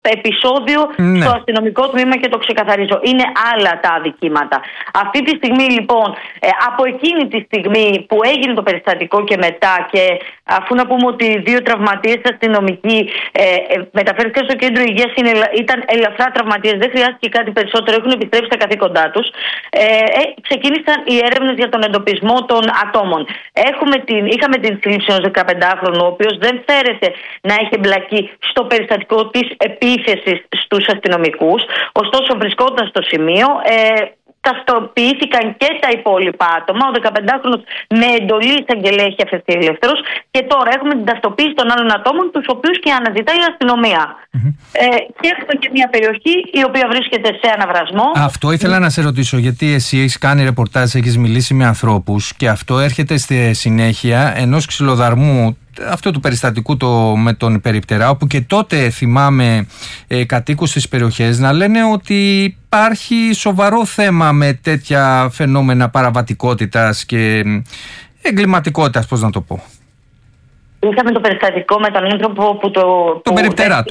επεισόδιο στο αστυνομικό τμήμα και το ξεκαθαρίζω. Είναι άλλα τα αδικήματα. Αυτή τη στιγμή λοιπόν, από εκείνη τη στιγμή που έγινε το περιστατικό και μετά, και αφού να πούμε ότι 2 τραυματίες αστυνομικοί μεταφέρθηκαν στο κέντρο υγείας, ήταν ελαφρά τραυματίες, δεν χρειάστηκε κάτι περισσότερο, έχουν επιστρέψει στα καθήκοντά τους. Ξεκίνησαν οι έρευνες για τον εντοπισμό των ατόμων. Είχαμε την σύλληψη ενός 15χρονου, ο οποίος δεν φέρεται να έχει εμπλακεί στο περιστατικό της επίθεσης στους αστυνομικούς. Ωστόσο, βρισκόταν στο σημείο. Ταυτοποιήθηκαν και τα υπόλοιπα άτομα. Ο 15χρονος με εντολή εισαγγελέα έχει αφαιθεί ελεύθερος. Και τώρα έχουμε την ταυτοποίηση των άλλων ατόμων, τους οποίους και αναζητάει η αστυνομία. Και έχουμε και μια περιοχή η οποία βρίσκεται σε αναβρασμό. Αυτό ήθελα να σε ρωτήσω, γιατί εσύ έχεις κάνει ρεπορτάζ, έχεις μιλήσει με ανθρώπους, και αυτό έρχεται στη συνέχεια ενός ξυλοδαρμού, αυτό του περιστατικού με τον Περιπτερά, όπου και τότε θυμάμαι κατοίκους στις περιοχές να λένε ότι υπάρχει σοβαρό θέμα με τέτοια φαινόμενα παραβατικότητας και εγκληματικότητας, πώς να το πω. Είχαμε το περιστατικό με τον άνθρωπο που τον Περιπτερά.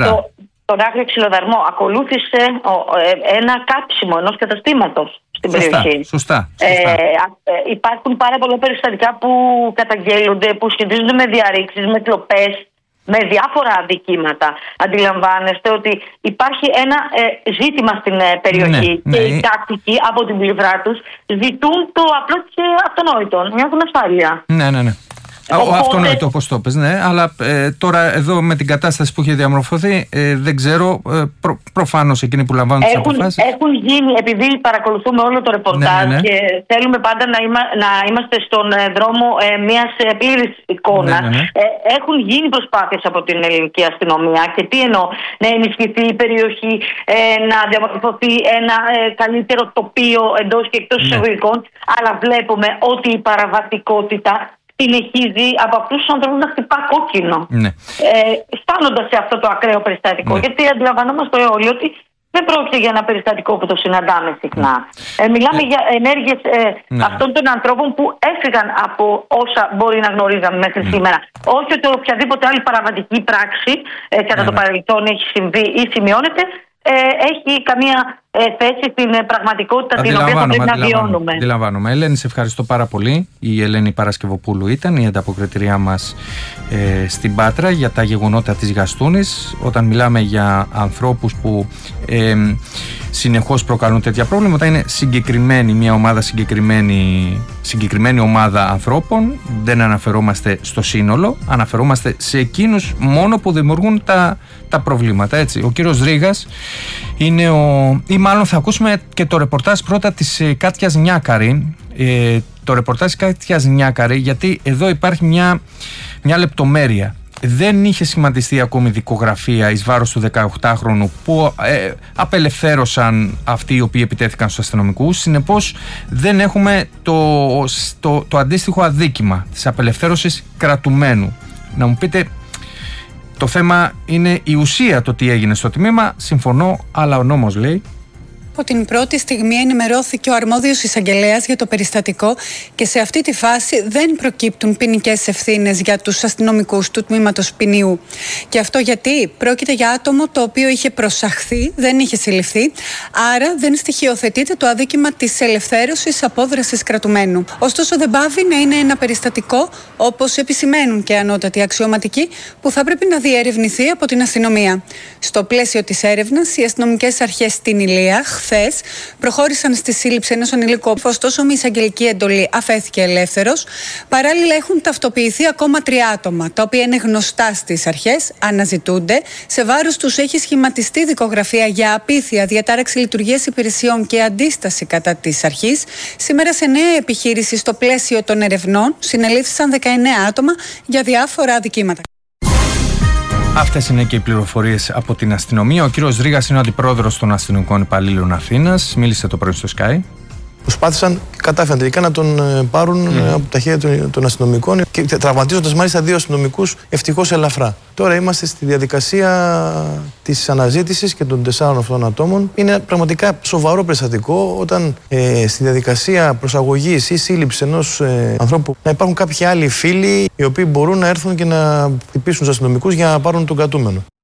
Τον άγριο ξυλοδαρμό. Ακολούθησε ένα κάψιμο ενός καταστήματος στην περιοχή. Σωστά. Υπάρχουν πάρα πολλά περιστατικά που καταγγέλλονται, που σχετίζονται με διαρρήξεις, με κλοπές, με διάφορα αδικήματα. Αντιλαμβάνεστε ότι υπάρχει ένα ζήτημα στην περιοχή και οι κάτοικοι από την πλευρά τους ζητούν το απλό και αυτονόητο. Νιώθουν ασφάλεια. Ναι. Αυτονόητο, όπως το πες, ναι, αλλά τώρα εδώ με την κατάσταση που έχει διαμορφωθεί, δεν ξέρω, προφανώς εκείνοι που λαμβάνουν τις αποφάσεις. Έχουν γίνει, επειδή παρακολουθούμε όλο το ρεπορτάζ και θέλουμε πάντα να είμαστε στον δρόμο μιας πλήρης εικόνας, έχουν γίνει προσπάθειες από την ελληνική αστυνομία. Και τι εννοώ, να ενισχυθεί η περιοχή, να διαμορφωθεί ένα καλύτερο τοπίο εντός και εκτός εισαγωγικών, αλλά βλέπουμε ότι η παραβατικότητα συνεχίζει από αυτούς τους ανθρώπους να χτυπά κόκκινο. Φτάνοντας σε αυτό το ακραίο περιστατικό. Γιατί αντιλαμβανόμαστε όλοι ότι δεν πρόκειται για ένα περιστατικό που το συναντάμε συχνά. Μιλάμε για ενέργειες αυτών των ανθρώπων που έφυγαν από όσα μπορεί να γνωρίζαμε μέχρι σήμερα. Όχι ότι οποιαδήποτε άλλη παραβατική πράξη κατά το παρελθόν έχει συμβεί ή σημειώνεται έχει καμία θέση στην πραγματικότητα την οποία θα πρέπει να βιώνουμε. Αντιλαμβάνομαι. Ελένη, σε ευχαριστώ πάρα πολύ. Η Ελένη Παρασκευοπούλου ήταν η ανταποκριτριά μας στην Πάτρα για τα γεγονότα της Γαστούνης. Όταν μιλάμε για ανθρώπους που συνεχώς προκαλούν τέτοια προβλήματα, είναι συγκεκριμένη, μια ομάδα συγκεκριμένη ομάδα ανθρώπων. Δεν αναφερόμαστε στο σύνολο, αναφερόμαστε σε εκείνους μόνο που δημιουργούν τα προβλήματα. Έτσι. Ο κύριος Ρήγας είναι ή μάλλον θα ακούσουμε και το ρεπορτάζ πρώτα της Κάτιας Νιάκαρη. Το ρεπορτάζ της Κάτιας Νιάκαρη, γιατί εδώ υπάρχει μια λεπτομέρεια. Δεν είχε σχηματιστεί ακόμη δικογραφία εις βάρος του 18χρονου που απελευθέρωσαν αυτοί οι οποίοι επιτέθηκαν στους αστυνομικούς. Συνεπώς δεν έχουμε το αντίστοιχο αδίκημα της απελευθέρωσης κρατουμένου. Να μου πείτε, το θέμα είναι η ουσία, το τι έγινε στο τμήμα. Συμφωνώ, αλλά ο νόμος λέει. Από την πρώτη στιγμή ενημερώθηκε ο αρμόδιος εισαγγελέας για το περιστατικό και σε αυτή τη φάση δεν προκύπτουν ποινικές ευθύνες για τους αστυνομικούς του τμήματος ποινίου. Και αυτό γιατί πρόκειται για άτομο το οποίο είχε προσαχθεί, δεν είχε συλληφθεί, άρα δεν στοιχειοθετείται το αδίκημα της ελευθέρωσης απόδρασης κρατουμένου. Ωστόσο, δεν πάβει να είναι ένα περιστατικό, όπως επισημαίνουν και ανώτατοι αξιωματικοί, που θα πρέπει να διερευνηθεί από την αστυνομία. Στο πλαίσιο της έρευνας, οι αστυνομικές αρχές στην Ηλία χθες προχώρησαν στη σύλληψη ενός ανηλίκου, ωστόσο με εισαγγελική εντολή αφέθηκε ελεύθερος. Παράλληλα, έχουν ταυτοποιηθεί ακόμα 3 άτομα, τα οποία είναι γνωστά στις αρχές, αναζητούνται. Σε βάρος τους έχει σχηματιστεί δικογραφία για απίθεια, διατάραξη λειτουργίας υπηρεσιών και αντίσταση κατά της αρχής. Σήμερα, σε νέα επιχείρηση στο πλαίσιο των ερευνών, συνελήφθησαν 19 άτομα για διάφορα αδικήματα. Αυτές είναι και οι πληροφορίες από την αστυνομία. Ο κύριος Ρήγας είναι ο αντιπρόεδρος των αστυνομικών υπαλλήλων Αθήνας. Μίλησε το πρωί στο Sky. Προσπάθησαν κατάφεραν τελικά να τον πάρουν από τα χέρια των αστυνομικών και τραυματίζοντας μάλιστα 2 αστυνομικούς ευτυχώς ελαφρά. Τώρα είμαστε στη διαδικασία της αναζήτησης και των 4 αυτών ατόμων. Είναι πραγματικά σοβαρό περιστατικό όταν στη διαδικασία προσαγωγής ή σύλληψης ενός ανθρώπου να υπάρχουν κάποιοι άλλοι φίλοι οι οποίοι μπορούν να έρθουν και να χτυπήσουν τους αστυνομικούς για να πάρουν τον κρατούμενο.